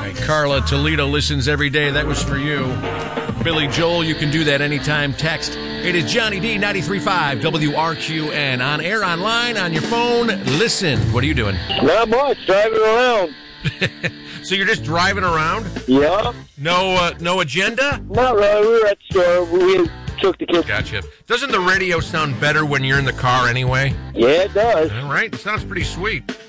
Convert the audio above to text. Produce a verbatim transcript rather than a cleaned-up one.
right, Carla Toledo listens every day. That was for you. Billy Joel, you can do that anytime. Text. It is Johnny D, ninety-three point five W R Q N. On air, online, on your phone. Listen. What are you doing? Not much. Driving around. So you're just driving around? Yeah. No uh, no agenda? Not really. We were at the store. We took the kids. Gotcha. Doesn't the radio sound better when you're in the car anyway? Yeah, it does. All right. It sounds pretty sweet.